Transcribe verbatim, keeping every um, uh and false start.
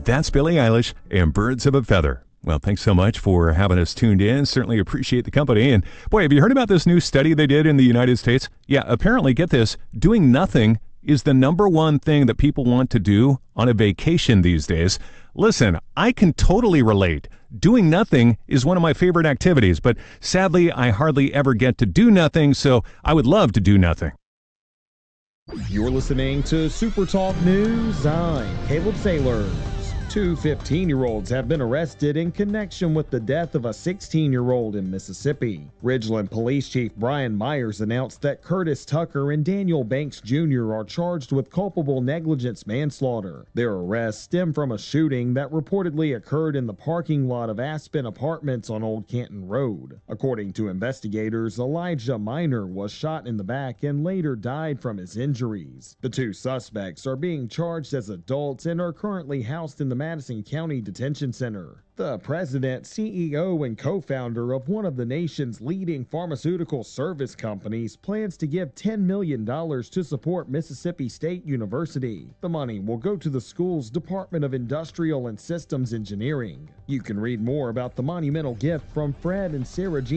That's Billie Eilish and Birds of a Feather. Well, thanks so much for having us tuned in. Certainly appreciate the company. And boy, have you heard about this new study they did in the United States? Yeah, apparently, get this, doing nothing is the number one thing that people want to do on a vacation these days. Listen, I can totally relate. Doing nothing is one of my favorite activities, but sadly, I hardly ever get to do nothing, so I would love to do nothing. You're listening to Super Talk News. I'm Caleb Sailors. Two fifteen-year-olds have been arrested in connection with the death of a sixteen-year-old in Mississippi. Ridgeland Police Chief Brian Myers announced that Curtis Tucker and Daniel Banks Junior are charged with culpable negligence manslaughter. Their arrests stem from a shooting that reportedly occurred in the parking lot of Aspen Apartments on Old Canton Road. According to investigators, Elijah Minor was shot in the back and later died from his injuries. The two suspects are being charged as adults and are currently housed in the Madison County Detention Center. The president, C E O, and co-founder of one of the nation's leading pharmaceutical service companies plans to give ten million dollars to support Mississippi State University. The money will go to the school's Department of Industrial and Systems Engineering. You can read more about the monumental gift from Fred and Sarah Jean